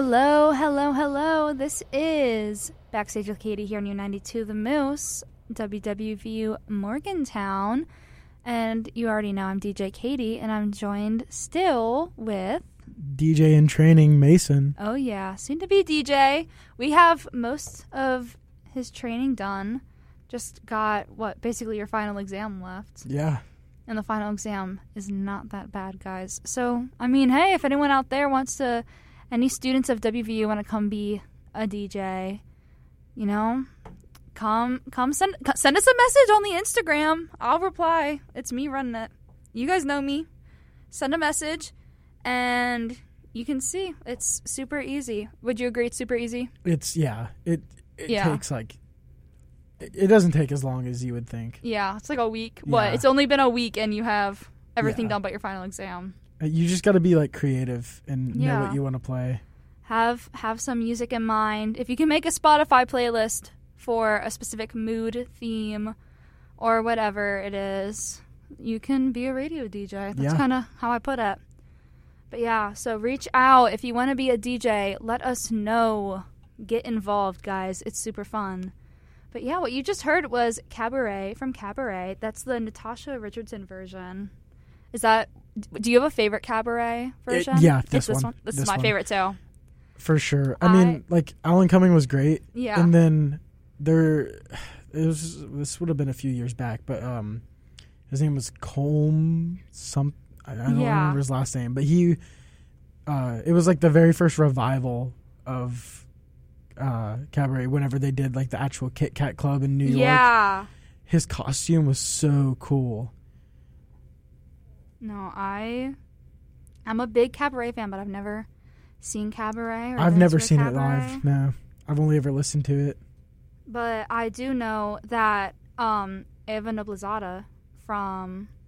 Hello, hello, hello. This is Backstage with Katie here on U92 The Moose, WWVU Morgantown. And you already know I'm DJ Katie, and I'm joined still with... DJ in training, Mason. Oh, yeah. Soon to be DJ. We have most of his training done. Just got, basically your final exam left. Yeah. And the final exam is not that bad, guys. So, I mean, hey, if anyone out there wants to... Any students of WVU want to come be a DJ, you know, come send us a message on the Instagram. I'll reply. It's me running it. You guys know me. Send a message, and you can see. It's super easy. Would you agree it's super easy? It takes it doesn't take as long as you would think. Yeah, it's like a week. Yeah. What? It's only been a week, and you have everything done but your final exam. You just got to be creative and know what you want to play. Have some music in mind. If you can make a Spotify playlist for a specific mood, theme, or whatever it is, you can be a radio DJ. That's kind of how I put it. But yeah, so reach out if you want to be a DJ. Let us know. Get involved, guys. It's super fun. But yeah, what you just heard was Cabaret from Cabaret. That's the Natasha Richardson version. Do you have a favorite Cabaret version? This one. This is my favorite too. For sure. I mean, Alan Cumming was great. Yeah. And then this would have been a few years back, but his name was Colm I don't remember his last name, but he it was the very first revival of Cabaret whenever they did the actual Kit Kat Club in New York. Yeah. His costume was so cool. No, I'm a big Cabaret fan, but I've never seen Cabaret. I've never seen it live. No, I've only ever listened to it. But I do know that Eva Noblezada from